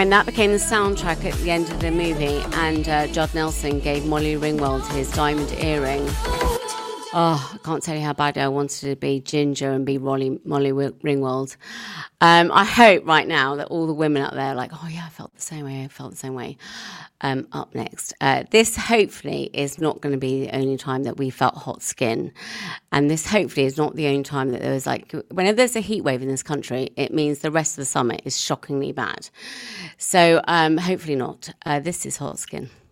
And that became the soundtrack at the end of the movie. And Judd Nelson gave Molly Ringwald his diamond earring. Oh, I can't tell you how bad I wanted to be Ginger and be Molly Ringwald. I hope right now that all the women out there are like, oh yeah, I felt the same way. Up next. This hopefully is not going to be the only time that we felt hot skin. And this hopefully is not the only time that there was like, whenever there's a heat wave in this country, it means the rest of the summer is shockingly bad. So hopefully not. This is Hot Skin.